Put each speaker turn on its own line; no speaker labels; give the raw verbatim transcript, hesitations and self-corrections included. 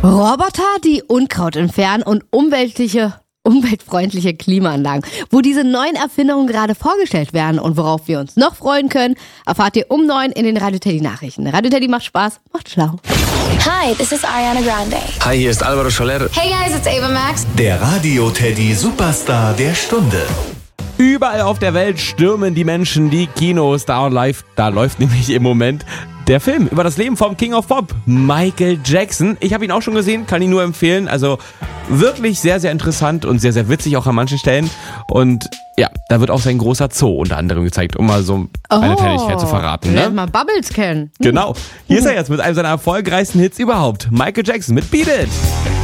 Roboter, die Unkraut entfernen und umweltliche, umweltfreundliche Klimaanlagen. Wo diese neuen Erfindungen gerade vorgestellt werden und worauf wir uns noch freuen können, erfahrt ihr um neun in den Radio Teddy Nachrichten. Radio Teddy macht Spaß, macht schlau.
Hi, this is Ariana Grande.
Hi, hier ist Alvaro Soler.
Hey guys, it's Ava Max.
Der Radio Teddy Superstar der Stunde.
Überall auf der Welt stürmen die Menschen die Kinos. Da, und live, da läuft nämlich im Moment der Film über das Leben vom King of Pop, Michael Jackson. Ich habe ihn auch schon gesehen, kann ihn nur empfehlen. Also wirklich sehr, sehr interessant und sehr, sehr witzig auch an manchen Stellen. Und ja, da wird auch sein großer Zoo unter anderem gezeigt, um mal so eine
Oh,
Kleinigkeit zu verraten.
Lernt
Ne?
mal Bubbles kennen.
Genau. Hier ist er jetzt mit einem seiner erfolgreichsten Hits überhaupt. Michael Jackson mit Beat It.